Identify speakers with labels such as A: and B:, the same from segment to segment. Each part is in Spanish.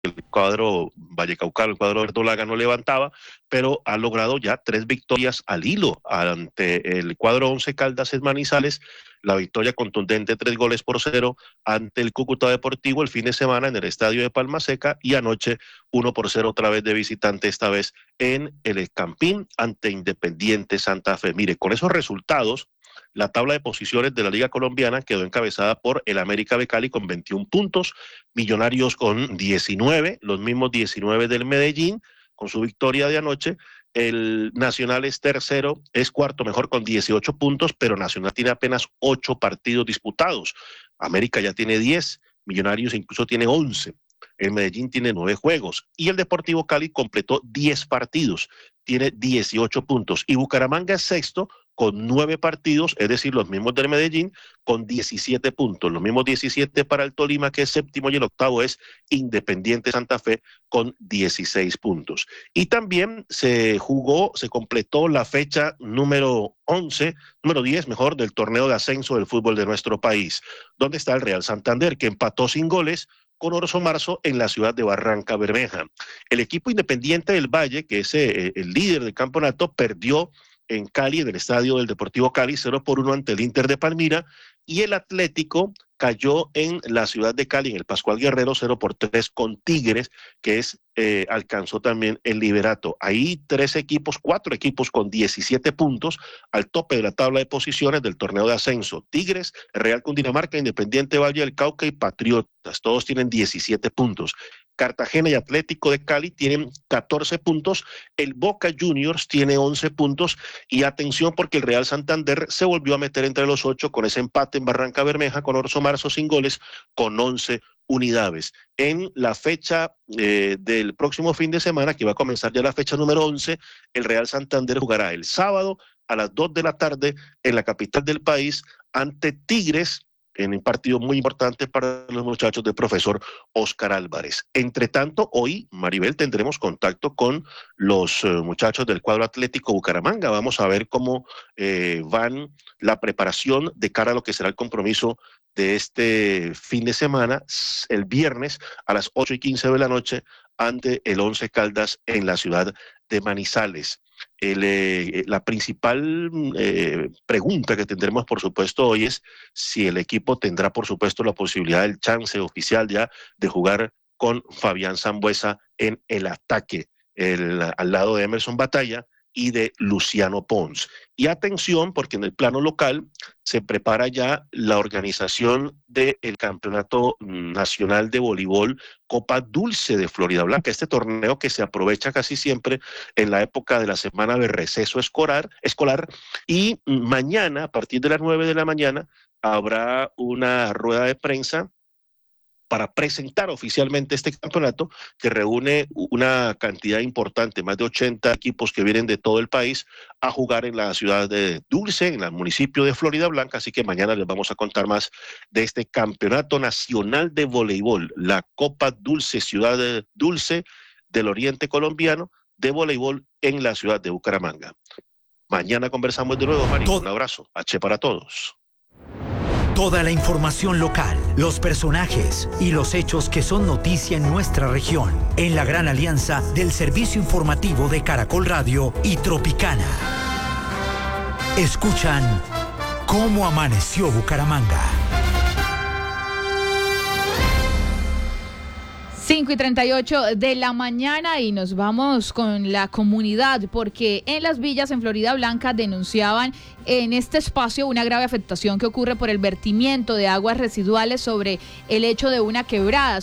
A: el cuadro vallecaucano, el cuadro verdolaga no levantaba, pero ha logrado ya 3 victorias al hilo ante el cuadro Once Caldas en Manizales, la victoria contundente 3-0 ante el Cúcuta Deportivo el fin de semana en el estadio de Palma Seca, y anoche 1-0 otra vez de visitante, esta vez en el Campín ante Independiente Santa Fe. Mire, con esos resultados, la tabla de posiciones de la Liga Colombiana quedó encabezada por el América de Cali con 21 puntos, Millonarios con 19, los mismos 19 del Medellín, con su victoria de anoche. El Nacional es tercero, es cuarto mejor con 18 puntos, pero Nacional tiene apenas 8 partidos disputados. América ya tiene 10, Millonarios incluso tiene 11. El Medellín tiene 9 juegos y el Deportivo Cali completó 10 partidos, tiene 18 puntos. Y Bucaramanga es sexto con 9 partidos, es decir, los mismos del Medellín, con 17 puntos. Los mismos 17 para el Tolima, que es séptimo, y el octavo es Independiente Santa Fe con 16 puntos. Y también se completó la fecha número 10 mejor, del torneo de ascenso del fútbol de nuestro país, donde está el Real Santander, que empató sin goles con Orso Marzo en la ciudad de Barranca Bermeja. El equipo Independiente del Valle, que es el líder del campeonato, perdió en Cali, en el estadio del Deportivo Cali, 0-1 ante el Inter de Palmira, y el Atlético cayó en la ciudad de Cali, en el Pascual Guerrero, 0-3 con Tigres, que alcanzó también el liderato. Ahí 4 equipos con 17 puntos al tope de la tabla de posiciones del torneo de ascenso. Tigres, Real Cundinamarca, Independiente Valle del Cauca y Patriotas, todos tienen 17 puntos. Cartagena y Atlético de Cali tienen 14 puntos, el Boca Juniors tiene 11 puntos, y atención porque el Real Santander se volvió a meter entre los 8 con ese empate en Barranca Bermeja con Orso Marzo sin goles, con 11 unidades. En la fecha del próximo fin de semana, que va a comenzar ya la fecha número 11, el Real Santander jugará el sábado a las 2 de la tarde en la capital del país ante Tigres, en un partido muy importante para los muchachos del profesor Oscar Álvarez. Entre tanto, hoy, Maribel, tendremos contacto con los muchachos del cuadro Atlético Bucaramanga. Vamos a ver cómo van la preparación de cara a lo que será el compromiso de este fin de semana, el viernes a las 8:15 de la noche, ante el Once Caldas en la ciudad de Manizales. La principal pregunta que tendremos, por supuesto, hoy es si el equipo tendrá, por supuesto, la posibilidad, el chance oficial ya de jugar con Fabián Sambueza en el ataque, al lado de Emerson Batalla y de Luciano Pons. Y atención, porque en el plano local se prepara ya la organización del Campeonato Nacional de Voleibol Copa Dulce de Florida Blanca, este torneo que se aprovecha casi siempre en la época de la semana de receso escolar, y mañana, a partir de las 9 de la mañana, habrá una rueda de prensa para presentar oficialmente este campeonato, que reúne una cantidad importante, más de 80 equipos que vienen de todo el país a jugar en la ciudad de Dulce, en el municipio de Florida Blanca. Así que mañana les vamos a contar más de este Campeonato Nacional de Voleibol, la Copa Dulce, Ciudad de Dulce del Oriente Colombiano de voleibol en la ciudad de Bucaramanga. Mañana conversamos de nuevo, Mario. Un abrazo. H para todos.
B: Toda la información local, los personajes y los hechos que son noticia en nuestra región, en la gran alianza del servicio informativo de Caracol Radio y Tropicana. Escuchan Cómo Amaneció Bucaramanga.
C: 5:38 de la mañana y nos vamos con la comunidad, porque en Las Villas, en Florida Blanca, denunciaban en este espacio una grave afectación que ocurre por el vertimiento de aguas residuales sobre el lecho de una quebrada,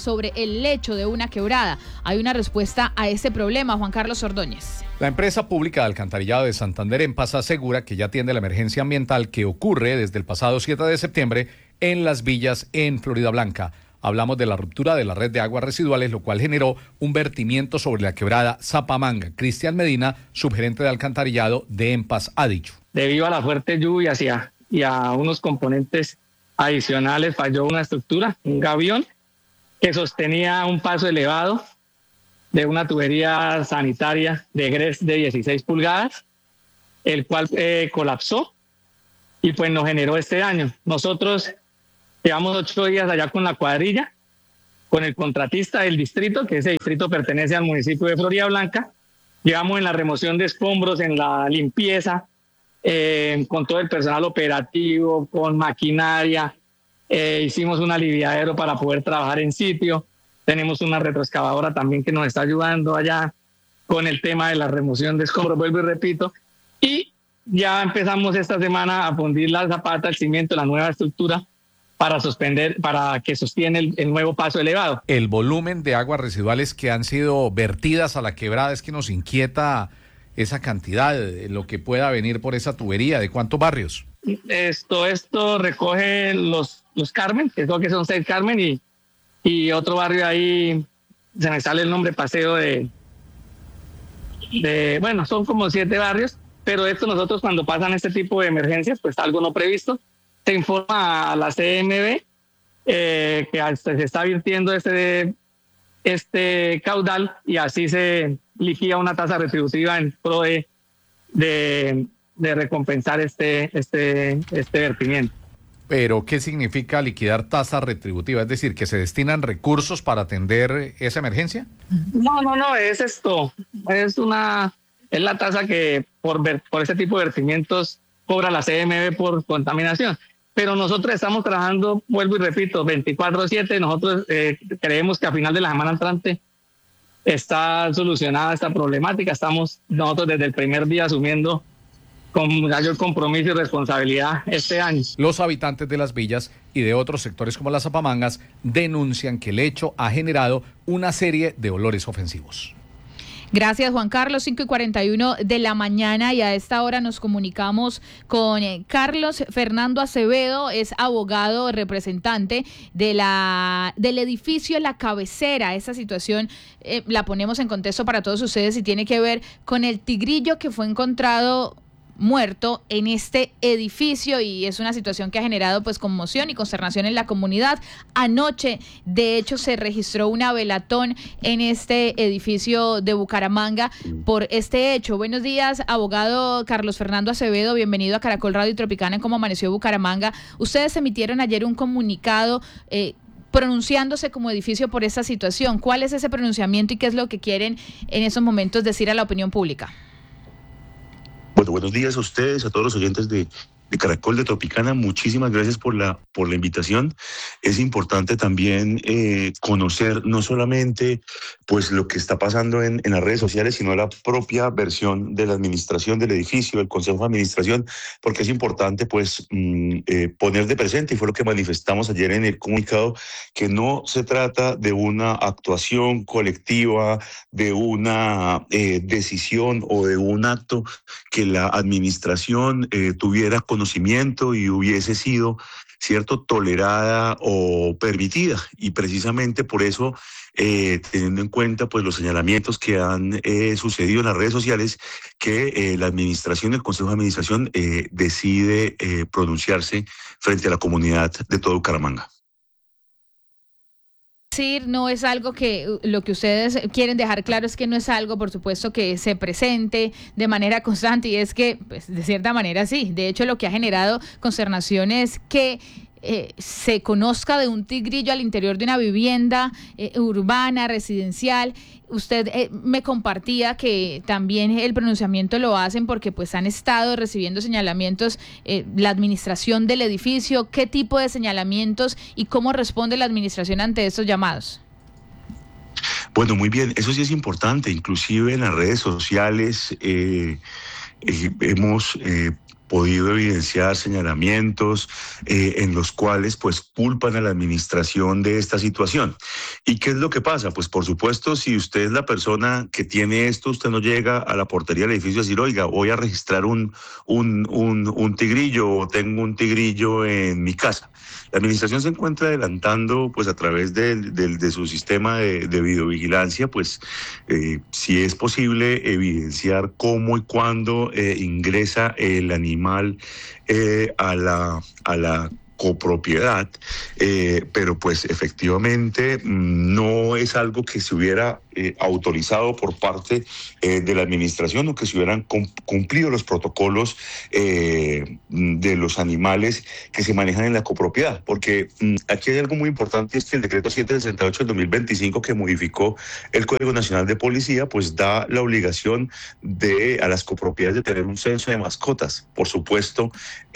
C: Hay una respuesta a ese problema, Juan Carlos Ordóñez.
D: La empresa pública de alcantarillado de Santander en Paz asegura que ya atiende la emergencia ambiental que ocurre desde el pasado 7 de septiembre en Las Villas, en Florida Blanca. Hablamos de la ruptura de la red de aguas residuales, lo cual generó un vertimiento sobre la quebrada Zapamanga. Cristian Medina, subgerente de alcantarillado de EMPAS, ha dicho.
E: Debido a las fuertes lluvias y a unos componentes adicionales, falló una estructura, un gavión, que sostenía un paso elevado de una tubería sanitaria de GRES de 16 pulgadas, el cual colapsó y pues nos generó este daño. Nosotros llevamos 8 días allá con la cuadrilla con el contratista del distrito, que ese distrito pertenece al municipio de Florida Blanca. Llevamos en la remoción de escombros, en la limpieza, con todo el personal operativo, con maquinaria. Hicimos un aliviadero para poder trabajar en sitio. Tenemos una retroexcavadora también que nos está ayudando allá con el tema de la remoción de escombros, vuelvo y repito. Y ya empezamos esta semana a fundir la zapata, el cimiento, la nueva estructura para que sostiene el nuevo paso elevado.
D: El volumen de aguas residuales que han sido vertidas a la quebrada es que nos inquieta esa cantidad, lo que pueda venir por esa tubería. ¿De cuántos barrios?
E: Esto recoge los Carmen, que creo que son 6 Carmen, y otro barrio ahí, se me sale el nombre, Paseo bueno, son como 7 barrios, pero nosotros cuando pasan este tipo de emergencias, pues algo no previsto, se informa a la CMB que se está virtiendo este caudal y así se liquida una tasa retributiva en pro de recompensar este vertimiento.
D: ¿Pero qué significa liquidar tasa retributiva? Es decir, ¿que se destinan recursos para atender esa emergencia?
E: No, es esto. Es la tasa que por ese tipo de vertimientos cobra la CMB por contaminación. Pero nosotros estamos trabajando, vuelvo y repito, 24/7. Nosotros creemos que a final de la semana entrante está solucionada esta problemática. Estamos nosotros desde el primer día asumiendo con mayor compromiso y responsabilidad este año.
D: Los habitantes de las villas y de otros sectores como las Zapamangas denuncian que el hecho ha generado una serie de olores ofensivos.
C: Gracias, Juan Carlos. 5:41 de la mañana y a esta hora nos comunicamos con Carlos Fernando Acevedo, es abogado representante del edificio La Cabecera. Esta situación la ponemos en contexto para todos ustedes y tiene que ver con el tigrillo que fue encontrado muerto en este edificio y es una situación que ha generado pues conmoción y consternación en la comunidad. Anoche, de hecho, se registró una velatón en este edificio de Bucaramanga por este hecho. Buenos días, abogado Carlos Fernando Acevedo, bienvenido a Caracol Radio y Tropicana en Cómo Amaneció Bucaramanga. Ustedes emitieron ayer un comunicado pronunciándose como edificio por esta situación. ¿Cuál es ese pronunciamiento y qué es lo que quieren en esos momentos decir a la opinión pública?
F: Bueno, buenos días a ustedes, a todos los oyentes de Caracol, de Tropicana. Muchísimas gracias por la invitación. Es importante también conocer no solamente pues lo que está pasando en las redes sociales, sino la propia versión de la administración del edificio, del Consejo de Administración, porque es importante pues poner de presente, y fue lo que manifestamos ayer en el comunicado, que no se trata de una actuación colectiva, de una decisión o de un acto que la administración tuviera conocimiento y hubiese sido, ¿cierto?, tolerada o permitida. Y precisamente por eso, teniendo en cuenta pues los señalamientos que han sucedido en las redes sociales, que la administración, el Consejo de Administración decide pronunciarse frente a la comunidad de todo Bucaramanga.
C: No es algo que lo que ustedes quieren dejar claro es que no es algo, por supuesto, que se presente de manera constante, y es que, pues, de cierta manera sí. De hecho, lo que ha generado consternación es que se conozca de un tigrillo al interior de una vivienda urbana, residencial. Usted me compartía que también el pronunciamiento lo hacen porque pues han estado recibiendo señalamientos la administración del edificio. ¿Qué tipo de señalamientos y cómo responde la administración ante estos llamados?
F: Bueno, muy bien, eso sí es importante. Inclusive en las redes sociales hemos podido evidenciar señalamientos en los cuales pues culpan a la administración de esta situación. ¿Y qué es lo que pasa? Pues por supuesto, si usted es la persona que tiene esto, usted no llega a la portería del edificio a decir, oiga, voy a registrar un tigrillo, o tengo un tigrillo en mi casa. La administración se encuentra adelantando pues a través de su sistema de videovigilancia, pues si es posible evidenciar cómo y cuándo ingresa el animal a la copropiedad, pero pues efectivamente no es algo que se hubiera autorizado por parte de la administración, o que se hubieran cumplido los protocolos de los animales que se manejan en la copropiedad. Porque aquí hay algo muy importante, es que el decreto 768 del 2025, que modificó el Código Nacional de Policía, pues da la obligación a las copropiedades de tener un censo de mascotas. Por supuesto,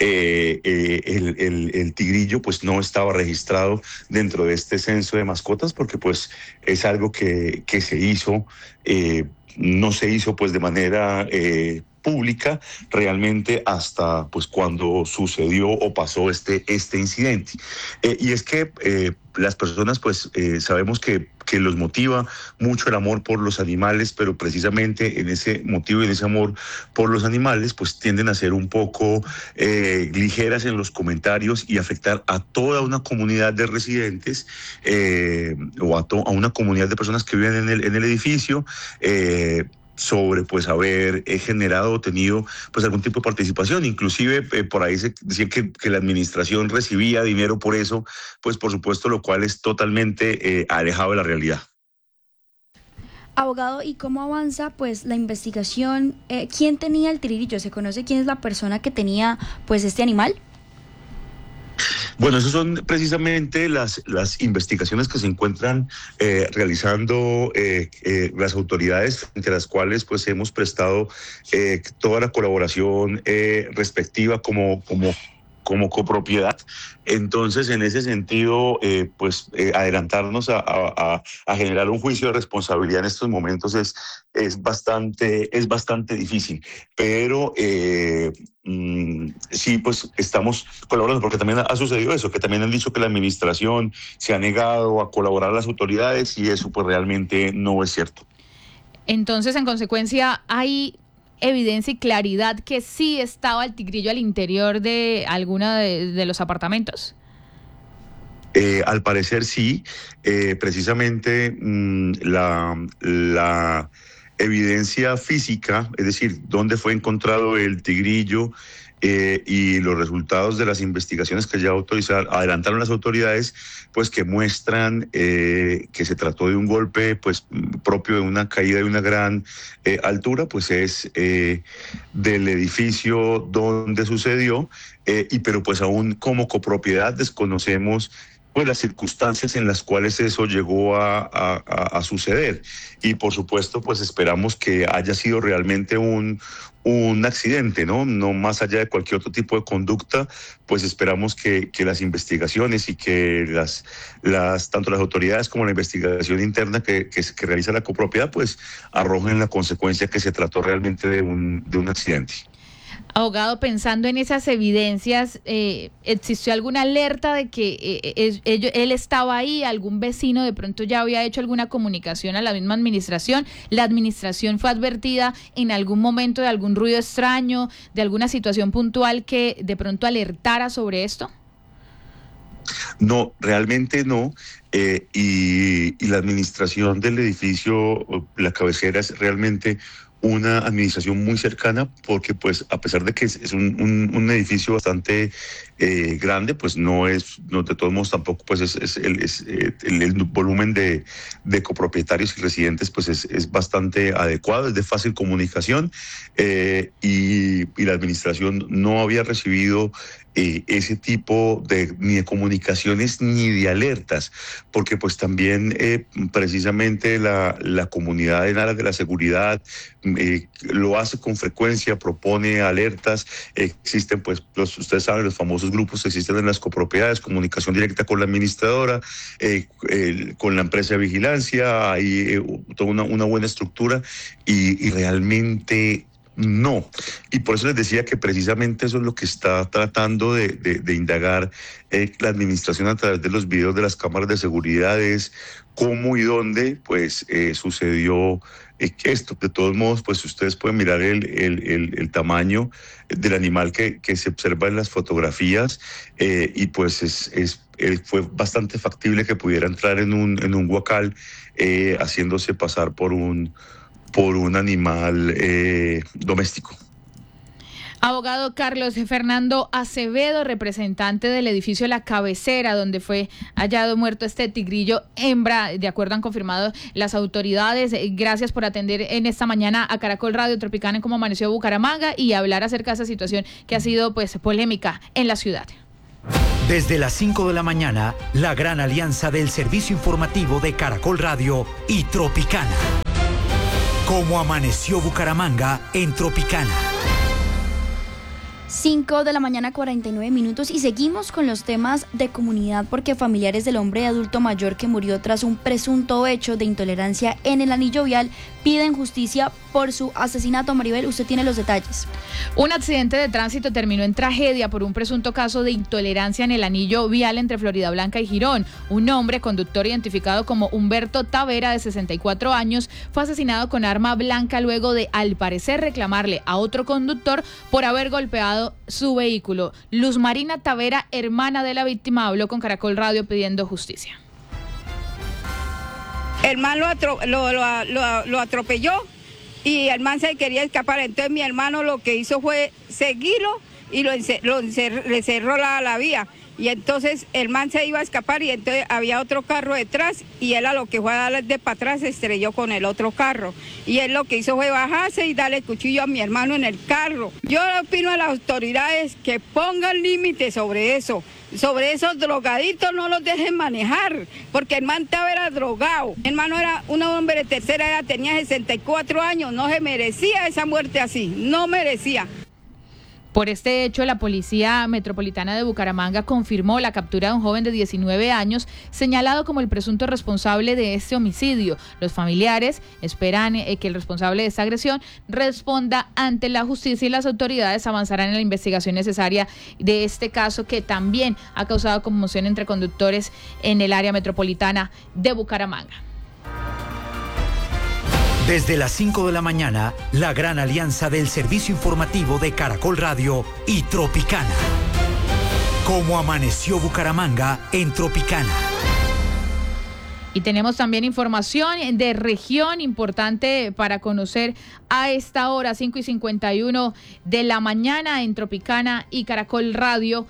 F: el tigrillo pues no estaba registrado dentro de este censo de mascotas, porque pues es algo que se hizo, no se hizo pues de manera pública realmente hasta pues cuando sucedió o pasó este incidente. Y es que las personas pues sabemos que los motiva mucho el amor por los animales, pero precisamente en ese motivo y en ese amor por los animales pues tienden a ser un poco ligeras en los comentarios y afectar a toda una comunidad de residentes o a una comunidad de personas que viven en el edificio, sobre pues haber generado o tenido pues algún tipo de participación. Inclusive por ahí se decía que la administración recibía dinero por eso, pues por supuesto, lo cual es totalmente alejado de la realidad.
G: Abogado, ¿y cómo avanza pues la investigación? ¿Quién tenía el tigrillo? ¿Se conoce quién es la persona que tenía pues este animal?
F: Bueno, esas son precisamente las investigaciones que se encuentran realizando las autoridades, entre las cuales pues hemos prestado toda la colaboración respectiva como copropiedad. Entonces, en ese sentido, adelantarnos a generar un juicio de responsabilidad en estos momentos es bastante difícil. Pero sí, pues estamos colaborando, porque también ha sucedido eso, que también han dicho que la administración se ha negado a colaborar a las autoridades, y eso pues realmente no es cierto.
C: Entonces, en consecuencia, hay evidencia y claridad que sí estaba el tigrillo al interior de alguno de los apartamentos.
F: Al parecer sí, precisamente la evidencia física, es decir, dónde fue encontrado el tigrillo, y los resultados de las investigaciones que ya adelantaron las autoridades, pues que muestran que se trató de un golpe pues propio de una caída de una gran altura, pues es del edificio donde sucedió, pero pues aún como copropiedad desconocemos pues las circunstancias en las cuales eso llegó a suceder. Y por supuesto, pues esperamos que haya sido realmente un accidente, ¿no? No más allá de cualquier otro tipo de conducta, pues esperamos que las investigaciones y que tanto las autoridades como la investigación interna que realiza la copropiedad, pues arrojen la consecuencia que se trató realmente de un accidente.
C: Abogado, pensando en esas evidencias, ¿existió alguna alerta de que él estaba ahí? ¿Algún vecino de pronto ya había hecho alguna comunicación a la misma administración? ¿La administración fue advertida en algún momento de algún ruido extraño, de alguna situación puntual que de pronto alertara sobre esto?
F: No, realmente no. Y la administración del edificio, la cabecera, es realmente una administración muy cercana, porque pues a pesar de que es un edificio bastante grande, pues no de todos modos tampoco pues el volumen de copropietarios y residentes pues es bastante adecuado, es de fácil comunicación, y la administración no había recibido ese tipo ni de comunicaciones ni de alertas, porque pues también precisamente la comunidad en aras de la seguridad lo hace con frecuencia, propone alertas. Existen pues ustedes saben, los famosos grupos que existen en las copropiedades, comunicación directa con la administradora, con la empresa de vigilancia, hay toda una buena estructura, y realmente no. Y por eso les decía que precisamente eso es lo que está tratando de indagar la administración a través de los videos de las cámaras de seguridad, es cómo y dónde pues sucedió esto. De todos modos, pues ustedes pueden mirar el tamaño del animal que se observa en las fotografías, y pues fue bastante factible que pudiera entrar en un huacal, haciéndose pasar por un animal doméstico.
C: Abogado Carlos Fernando Acevedo, representante del edificio La Cabecera, donde fue hallado muerto este tigrillo hembra, de acuerdo han confirmado las autoridades. Gracias por atender en esta mañana a Caracol Radio Tropicana en Cómo Amaneció Bucaramanga y hablar acerca de esa situación que ha sido pues polémica en la ciudad.
B: Desde las 5 de la mañana, la gran alianza del servicio informativo de Caracol Radio y Tropicana. Cómo Amaneció Bucaramanga en Tropicana.
G: 5 de la mañana, 49 minutos, y seguimos con los temas de comunidad porque familiares del hombre adulto mayor que murió tras un presunto hecho de intolerancia en el anillo vial piden justicia por su asesinato. Maribel, usted tiene los detalles.
C: Un accidente de tránsito terminó en tragedia por un presunto caso de intolerancia en el anillo vial entre Floridablanca y Girón. Un hombre conductor identificado como Humberto Tavera, de 64 años, fue asesinado con arma blanca luego de, al parecer, reclamarle a otro conductor por haber golpeado su vehículo. Luz Marina Tavera, hermana de la víctima, habló con Caracol Radio pidiendo justicia.
H: El man lo atropelló y el man se quería escapar. Entonces mi hermano lo que hizo fue seguirlo y le cerró la vía. Y entonces el man se iba a escapar y entonces había otro carro detrás y él a lo que fue a darle de para atrás se estrelló con el otro carro. Y él lo que hizo fue bajarse y darle cuchillo a mi hermano en el carro. Yo le opino a las autoridades que pongan límites sobre eso. Sobre esos drogaditos no los dejen manejar, porque el man estaba era drogado. Mi hermano era un hombre de tercera edad, tenía 64 años, no se merecía esa muerte así, no merecía.
C: Por este hecho, la Policía Metropolitana de Bucaramanga confirmó la captura de un joven de 19 años señalado como el presunto responsable de este homicidio. Los familiares esperan que el responsable de esta agresión responda ante la justicia y las autoridades avanzarán en la investigación necesaria de este caso que también ha causado conmoción entre conductores en el área metropolitana de Bucaramanga.
B: Desde las 5 de la mañana, la gran alianza del servicio informativo de Caracol Radio y Tropicana. Cómo Amaneció Bucaramanga en Tropicana.
C: Y tenemos también información de región importante para conocer a esta hora, 5:51 de la mañana en Tropicana y Caracol Radio.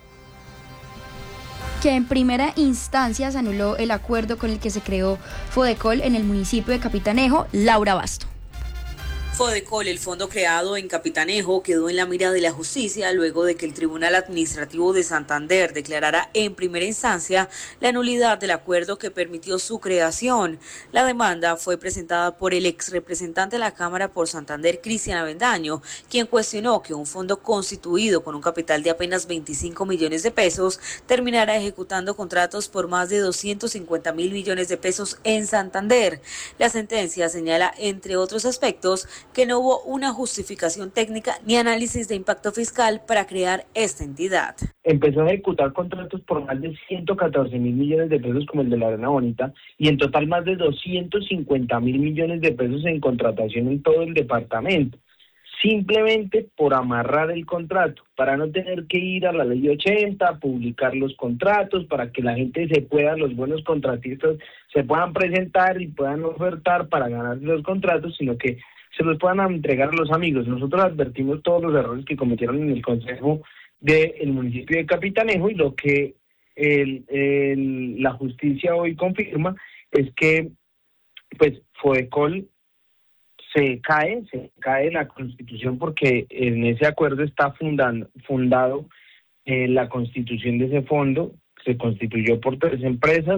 G: Que en primera instancia se anuló el acuerdo con el que se creó Fodecol en el municipio de Capitanejo. Laura Basto.
I: Fodecol, el fondo creado en Capitanejo, quedó en la mira de la justicia luego de que el Tribunal Administrativo de Santander declarara en primera instancia la nulidad del acuerdo que permitió su creación. La demanda fue presentada por el ex representante de la Cámara por Santander, Cristian Avendaño, quien cuestionó que un fondo constituido con un capital de apenas 25 millones de pesos terminara ejecutando contratos por más de 250.000 millones de pesos en Santander. La sentencia señala, entre otros aspectos, que no hubo una justificación técnica ni análisis de impacto fiscal para crear esta entidad.
J: Empezó a ejecutar contratos por más de 114.000 millones de pesos como el de la Arena Bonita y en total más de 250.000 millones de pesos en contratación en todo el departamento, simplemente por amarrar el contrato, para no tener que ir a la ley 80, publicar los contratos, para que la gente los buenos contratistas se puedan presentar y puedan ofertar para ganar los contratos, sino que se los puedan entregar a los amigos. Nosotros advertimos todos los errores que cometieron en el consejo del municipio de Capitanejo y lo que la justicia hoy confirma es que pues Fodecol se cae la Constitución porque en ese acuerdo está fundado la constitución de ese fondo. Se constituyó por 3 empresas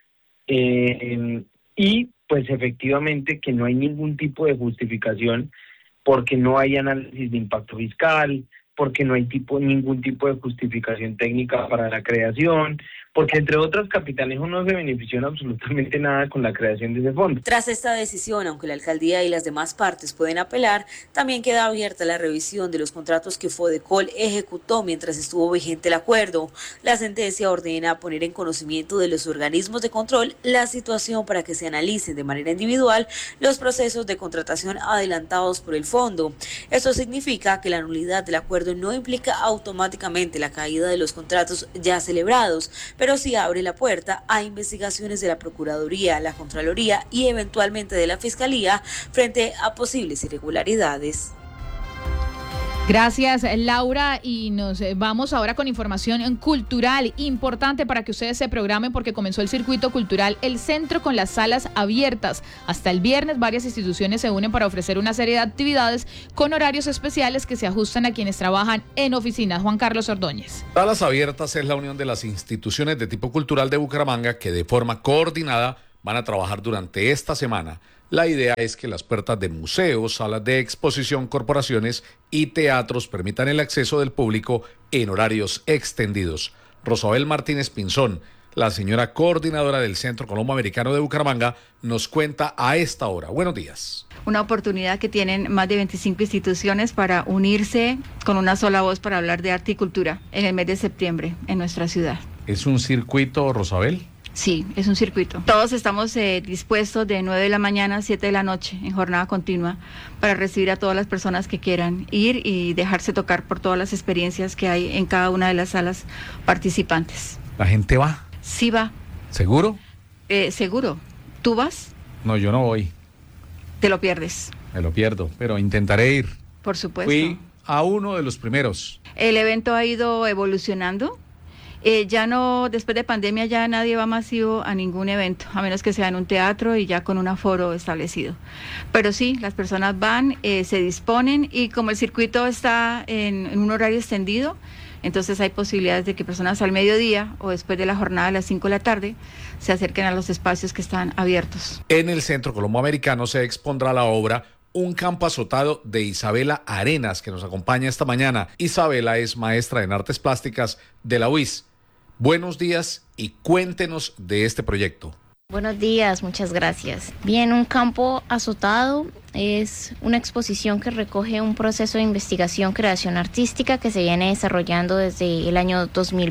J: y pues efectivamente que no hay ningún tipo de justificación porque no hay análisis de impacto fiscal, porque no hay ningún tipo de justificación técnica para la creación, porque entre otras Capitanejo no se benefició absolutamente nada con la creación de ese fondo.
I: Tras esta decisión, aunque la alcaldía y las demás partes pueden apelar, también queda abierta la revisión de los contratos que Fodecol ejecutó mientras estuvo vigente el acuerdo. La sentencia ordena poner en conocimiento de los organismos de control la situación para que se analicen de manera individual los procesos de contratación adelantados por el fondo. Esto significa que la nulidad del acuerdo no implica automáticamente la caída de los contratos ya celebrados, pero sí abre la puerta a investigaciones de la Procuraduría, la Contraloría y eventualmente de la Fiscalía frente a posibles irregularidades.
C: Gracias, Laura, y nos vamos ahora con información cultural importante para que ustedes se programen porque comenzó el circuito cultural El Centro con las salas abiertas. Hasta el viernes varias instituciones se unen para ofrecer una serie de actividades con horarios especiales que se ajustan a quienes trabajan en oficinas. Juan Carlos Ordóñez.
D: Salas Abiertas es la unión de las instituciones de tipo cultural de Bucaramanga que de forma coordinada van a trabajar durante esta semana. La idea es que las puertas de museos, salas de exposición, corporaciones y teatros permitan el acceso del público en horarios extendidos. Rosabel Martínez Pinzón, la señora coordinadora del Centro Colombo-Americano de Bucaramanga, nos cuenta a esta hora. Buenos días.
K: Una oportunidad que tienen más de 25 instituciones para unirse con una sola voz para hablar de arte y cultura en el mes de septiembre en nuestra ciudad.
D: ¿Es un circuito, Rosabel?
K: Sí, es un circuito. Todos estamos dispuestos de 9 de la mañana a 7 de la noche en jornada continua para recibir a todas las personas que quieran ir y dejarse tocar por todas las experiencias que hay en cada una de las salas participantes.
D: ¿La gente va?
K: Sí va.
D: ¿Seguro?
K: Seguro. ¿Tú vas?
D: No, yo no voy.
K: Te lo pierdes.
D: Me lo pierdo, pero intentaré ir.
K: Por supuesto.
D: Fui a uno de los primeros.
K: El evento ha ido evolucionando. Ya no, después de pandemia ya nadie va masivo a ningún evento, a menos que sea en un teatro y ya con un aforo establecido. Pero sí, las personas van, se disponen y como el circuito está en un horario extendido, entonces hay posibilidades de que personas al mediodía o después de la jornada a las 5 de la tarde se acerquen a los espacios que están abiertos.
D: En el Centro Colombo-Americano se expondrá la obra Un campo azotado de Isabela Arenas, que nos acompaña esta mañana. Isabela es maestra en artes plásticas de la UIS. Buenos días y cuéntenos de este proyecto.
L: Buenos días, muchas gracias. Bien, Un campo azotado es una exposición que recoge un proceso de investigación, creación artística que se viene desarrollando desde el año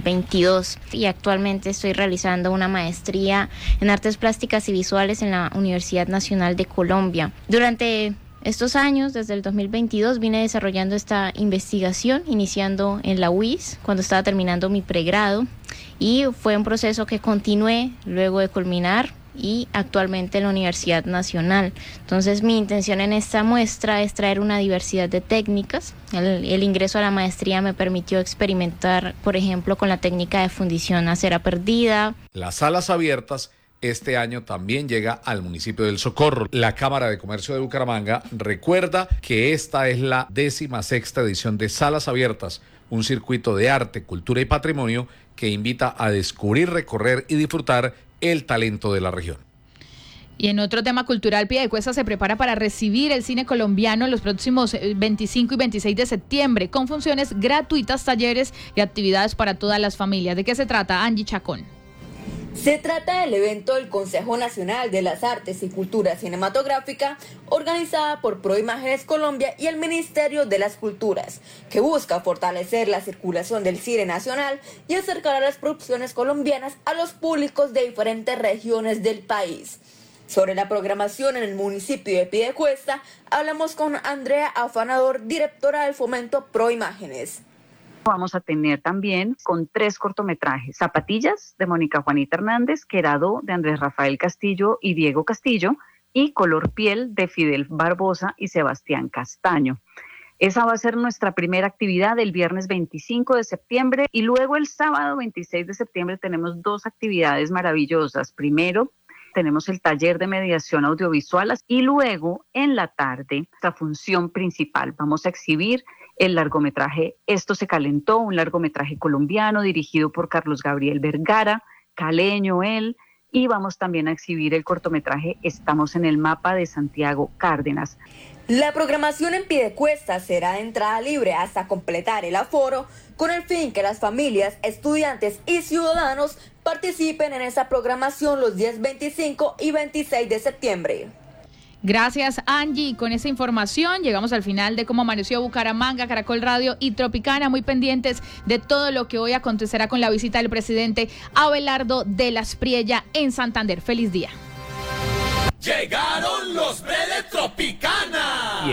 L: 2022 y actualmente estoy realizando una maestría en artes plásticas y visuales en la Universidad Nacional de Colombia. Durante estos años, desde el 2022, vine desarrollando esta investigación, iniciando en la UIS, cuando estaba terminando mi pregrado, y fue un proceso que continué luego de culminar y actualmente en la Universidad Nacional. Entonces, mi intención en esta muestra es traer una diversidad de técnicas. El ingreso a la maestría me permitió experimentar, por ejemplo, con la técnica de fundición a cera perdida.
D: Las salas abiertas este año también llega al municipio del Socorro. La Cámara de Comercio de Bucaramanga recuerda que esta es la 16ª edición de Salas Abiertas, un circuito de arte, cultura y patrimonio que invita a descubrir, recorrer y disfrutar el talento de la región.
C: Y en otro tema cultural, Piedecuesta se prepara para recibir el cine colombiano en los próximos 25 y 26 de septiembre, con funciones gratuitas, talleres y actividades para todas las familias. ¿De qué se trata, Angie Chacón?
M: Se trata del evento del Consejo Nacional de las Artes y Cultura Cinematográfica, organizada por Proimágenes Colombia y el Ministerio de las Culturas, que busca fortalecer la circulación del cine nacional y acercar a las producciones colombianas a los públicos de diferentes regiones del país. Sobre la programación en el municipio de Piedecuesta, hablamos con Andrea Afanador, directora del Fomento Proimágenes.
N: Vamos a tener también con 3 cortometrajes: Zapatillas, de Mónica Juanita Hernández; Querado, de Andrés Rafael Castillo y Diego Castillo; y Color Piel, de Fidel Barbosa y Sebastián Castaño. Esa va a ser nuestra primera actividad el viernes 25 de septiembre y luego el sábado 26 de septiembre tenemos 2 actividades maravillosas. Primero, tenemos el taller de mediación audiovisual y luego en la tarde, la función principal. Vamos a exhibir el largometraje Esto se calentó, un largometraje colombiano dirigido por Carlos Gabriel Vergara, caleño él, y vamos también a exhibir el cortometraje Estamos en el mapa de Santiago Cárdenas.
M: La programación en Piedecuesta será de entrada libre hasta completar el aforo, con el fin que las familias, estudiantes y ciudadanos participen en esa programación los días 25 y 26 de septiembre.
C: Gracias, Angie. Con esa información llegamos al final de Cómo Amaneció Bucaramanga, Caracol Radio y Tropicana, muy pendientes de todo lo que hoy acontecerá con la visita del presidente Abelardo de la Espriella en Santander. ¡Feliz día!
O: Llegaron los de Tropicana.